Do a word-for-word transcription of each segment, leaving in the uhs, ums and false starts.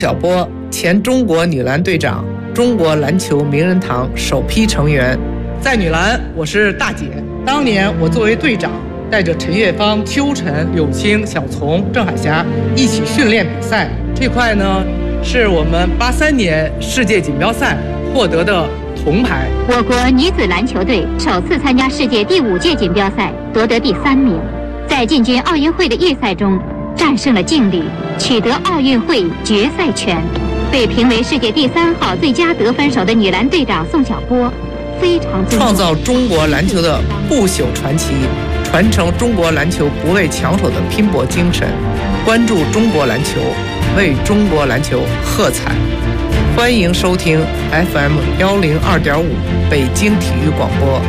小波，前中国女篮队长，中国篮球名人堂首批成员。在女篮，我是大姐。当年我作为队长，带着陈月芳、邱晨、柳青、小丛、郑海霞一起训练比赛。这块呢，是我们八三年世界锦标赛获得的铜牌。 我国女子篮球队首次参加世界第五届锦标赛，夺得第三名。在进军奥运会的预赛中，战胜了劲旅，取得奥运会决赛权。被评为世界第三号最佳得分手的女篮队长宋晓波，非常创造中国篮球的不朽传奇，传承中国篮球不畏强手的拼搏精神，关注中国篮球，为中国篮球喝彩。欢迎收听 F M 幺零二点五北京体育广播。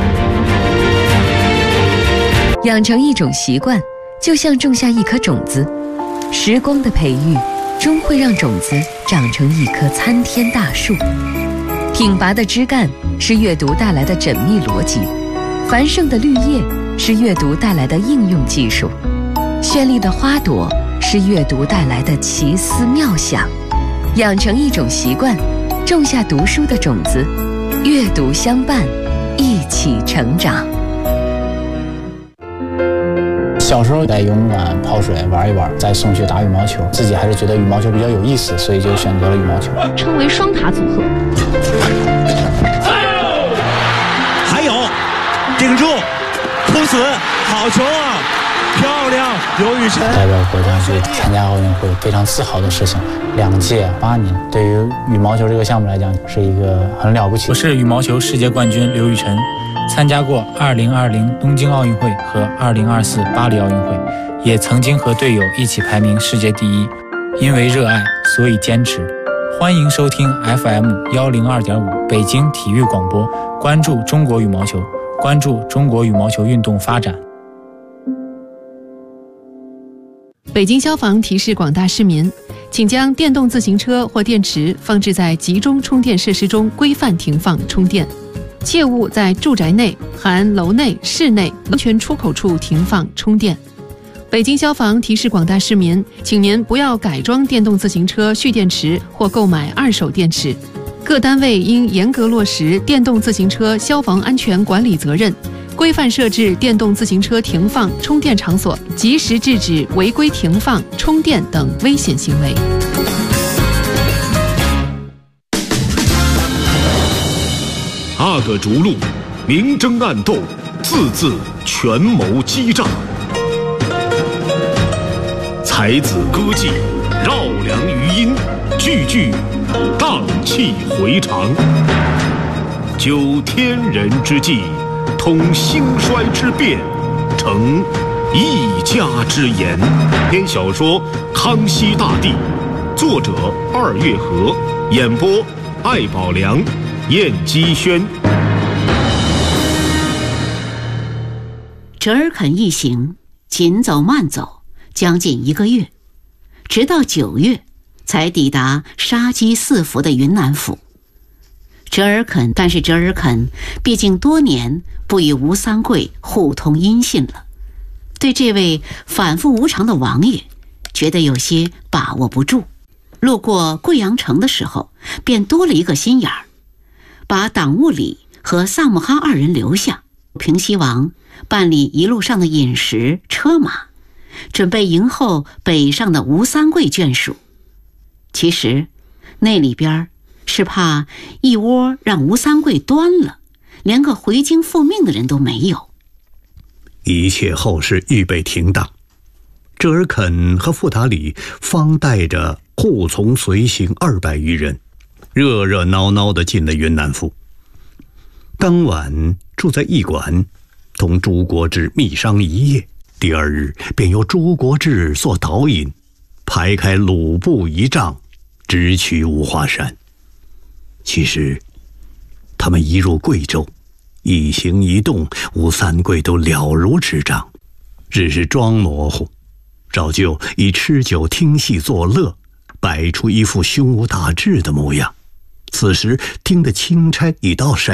养成一种习惯，就像种下一颗种子，时光的培育终会让种子长成一棵参天大树。挺拔的枝干是阅读带来的缜密逻辑，繁盛的绿叶是阅读带来的应用技术，绚丽的花朵是阅读带来的奇思妙想。养成一种习惯，种下读书的种子，阅读相伴，一起成长。 小时候在游泳馆泡水玩一玩，在送去打羽毛球，自己还是觉得羽毛球比较有意思，所以就选择了羽毛球， 称为双塔组合。 还有顶住，扑死，好球啊，漂亮，刘雨辰代表国家去参加奥运会，非常自豪的事情。两届八年，对于羽毛球这个项目来讲，是一个很了不起。 我是羽毛球世界冠军刘雨辰。参加过二零二零东京奥运会和二零二四巴黎奥运会，也曾经和队友一起排名世界第一。因为热爱，所以坚持。欢迎收听 F M 幺零二点五北京体育广播，关注中国羽毛球，关注中国羽毛球运动发展。 北京消防提示广大市民，请将电动自行车或电池放置在集中充电设施中规范停放充电。切勿在住宅内（含楼内、室内、安全出口处）停放充电。北京消防提示广大市民，请您不要改装电动自行车蓄电池或购买二手电池。各单位应严格落实电动自行车消防安全管理责任，规范设置电动自行车停放充电场所，及时制止违规停放、充电等危险行为。 八个逐鹿，明争暗斗，字字权谋激诈；才子歌伎，绕梁余音，句句荡气回肠。究天人之际，通兴衰之变，成一家之言。篇小说《康熙大帝》，作者二月河，演播艾宝良、燕姬轩。 折尔肯一行紧走慢走将近一个月，直到九月才抵达杀机四伏的云南府。折尔肯，但是折尔肯毕竟多年不与吴三桂互通音信了，对这位反复无常的王爷觉得有些把握不住。路过贵阳城的时候，便多了一个心眼儿，把党务里和萨姆哈二人留下，平西王办理一路上的饮食、车马，准备迎候北上的吴三桂眷属。其实那里边是怕一窝让吴三桂端了，连个回京复命的人都没有。 一切后事预备停当，折尔肯和傅达里方带着护从随行二百余人，热热闹闹地进了云南府。当晚住在驿馆，同朱国治密商一夜。第二日便由朱国治做导引，排开鲁布一丈，直取五华山。其实他们一入贵州，一行一动，吴三桂都了如指掌，只是装模糊，照旧以吃酒听戏作乐，摆出一副胸无大志的模样。此时听得钦差已到沈